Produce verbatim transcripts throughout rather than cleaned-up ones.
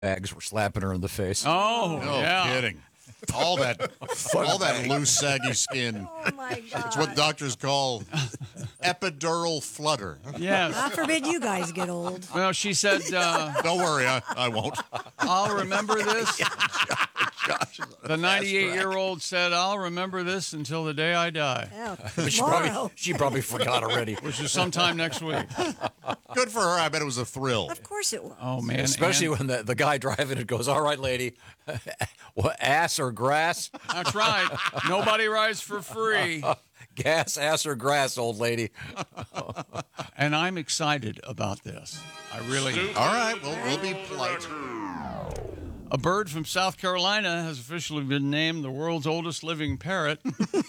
bags were slapping her in the face. Oh, No yeah. kidding. All that, all that loose, saggy skin. Oh, my God. It's what doctors call epidural flutter. Yes. God forbid you guys get old. Well, she said, uh, Don't worry, I, I won't. I'll remember this. The ninety-eight-year-old said, I'll remember this until the day I die, Yeah, she, tomorrow. probably, she probably forgot already. which is sometime next week. Good for her. I bet it was a thrill. Of course it was. Oh, man. Especially and- when the, the guy driving it goes, all right, lady, what, ass or grass? That's right. Nobody rides for free. Gas, ass, or grass, old lady. And I'm excited about this. I really am. All right, well, we'll be polite. A bird from South Carolina has officially been named the world's oldest living parrot.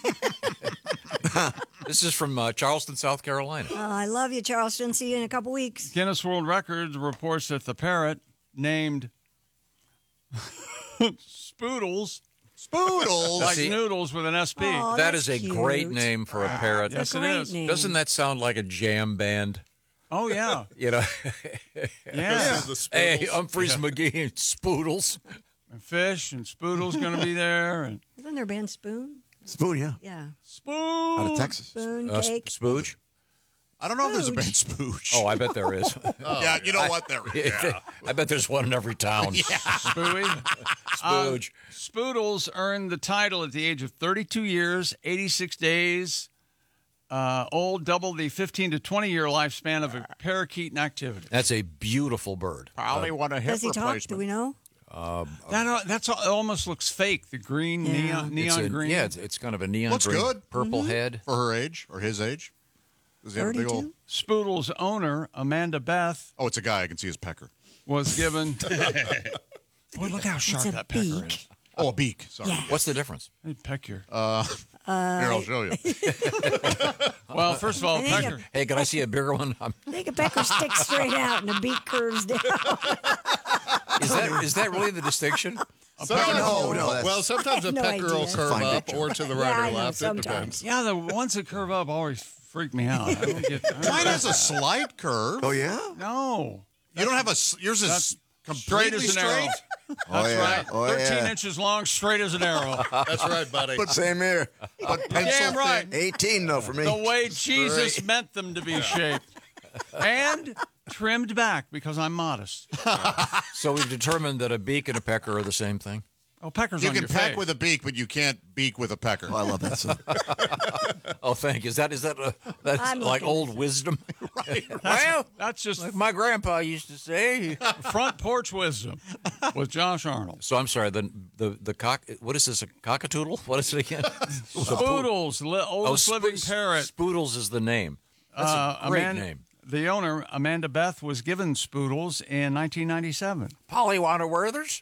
This is from uh, Charleston, South Carolina. Oh, I love you, Charleston. See you in a couple weeks. Guinness World Records reports that the parrot named Spoodles, Spoodles. like See- noodles with an S P. Oh, that that's is a cute. great name for a parrot. Yes, it Great is. name. Doesn't that sound like a jam band? Oh, yeah. You know, Yeah. hey, Humphreys, McGee, and Spoodles. And Fish and Spoodle's going to be there. And Isn't there band Spoon? Spoon, yeah. Yeah. Spoon. Out of Texas. Spoon, Uh, cake. Spooge? I don't know if there's a Spooge. band Spooge. Oh, I bet there is. yeah, you know what? There is. Yeah. I bet there's one in every town. Spooey. Spooge. Spoodles earned the title at the age of thirty-two years, eighty-six days uh, old, double the fifteen to twenty year lifespan of a parakeet in activity. That's a beautiful bird. Probably want a hip Does he talk? replacement. Do we know? That uh, that's all, it almost looks fake. The green Yeah. neon It's neon a- green. Yeah, it's, it's kind of a neon Looks green, good. purple head. For her age or his age? Does he have a big old... thirty-two? Spoodle's owner Amanda Beth Oh, it's a guy. I can see his pecker. was given. Boy, look how sharp a that pecker beak. is. Oh, a beak. Sorry. Yeah. What's the difference? Hey, peck your. Here, I'll show you. Well, first of all, I think pecker. Hey, can I see a bigger one? Um, I think a pecker sticks straight out and the beak curves down. is that is that really the distinction? No, no, that's- Well, sometimes I a have no pecker will idea. curve Fine up picture. or to the Yeah, right I or know, left. It sometimes. depends. Yeah, the ones that curve up always freak me out. I don't get. I don't Mine get has a slight curve. Oh, yeah? no. You don't have a... s- Yours is That's completely straight as an straight? arrow. Oh, That's yeah. right. Oh, Thirteen yeah. inches long, straight as an arrow. That's right, buddy. Same here. But pencil Damn right. thin. eighteen, though, for me. The way Jesus meant them to be shaped. And trimmed back because I'm modest. So we've determined that a beak and a pecker are the same thing. Oh, peckers You on can your peck face. with a beak, but you can't beak with a pecker. Oh, I love that song. Oh, thank you. Is that is that a, that's I'm like looking. old wisdom? Right. Well, That's just like my grandpa used to say. front porch wisdom with Josh Arnold. So I'm sorry. The the the cock. What is this? A cockatoodle? What is it again? Spoodles, li- oldest Spo- living parrot. Spoodles is the name. That's Uh, a great Aman- name. The owner, Amanda Beth, was given Spoodles in nineteen ninety-seven. Polly Werther's.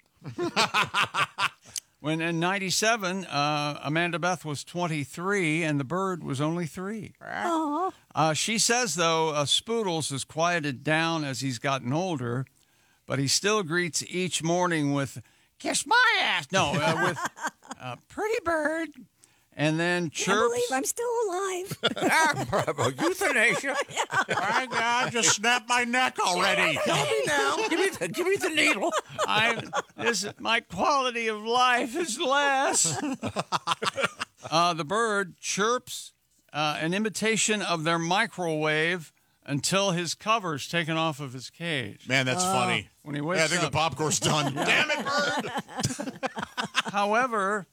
When in ninety-seven, uh, Amanda Beth was twenty-three and the bird was only three. Aw. Uh, she says, though, uh, Spoodles has quieted down as he's gotten older, but he still greets each morning with, kiss my ass. No, uh, with, uh, pretty bird. And then I chirps. believe I'm still alive. Euthanasia. My God, just snap my neck already. give me the give me the needle. I, this, my quality of life is less. uh, the bird chirps uh, an imitation of their microwave until his cover's taken off of his cage. Man, that's funny. When he Yeah, I wakes think up. the popcorn's done. Damn it, bird. However,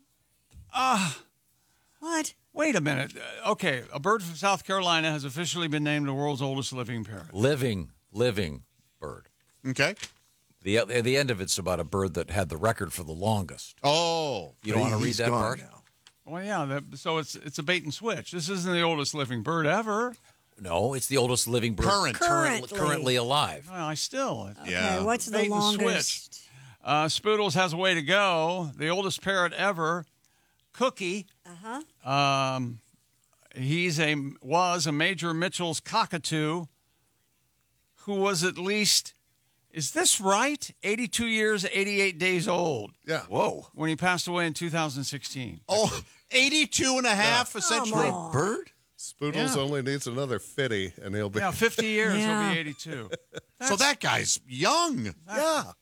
What? wait a minute. Uh, Okay, a bird from South Carolina has officially been named the world's oldest living parrot. Living living bird. Okay. The at the end of it's about a bird that had the record for the longest. Oh. You don't want to read He's that gone part? now. Well, yeah, that, so it's it's a bait and switch. This isn't the oldest living bird ever. No, it's the oldest living bird Current. Currently. currently alive. Well, I still. Yeah. Okay, what's the Bait and longest? Uh, Spoodles has a way to go. The oldest parrot ever, Cookie. Uh-huh. Um, he's a was a Major Mitchell's cockatoo, who was at least, is this right? eighty-two years, eighty-eight days old Yeah. Whoa. when he passed away in two thousand sixteen. Oh, eighty-two and a half, essentially. Come on. Bird? Spoodles Yeah. only needs another fifty, and he'll be. Yeah, fifty years, he'll Yeah. be eighty-two. So that guy's young. Yeah.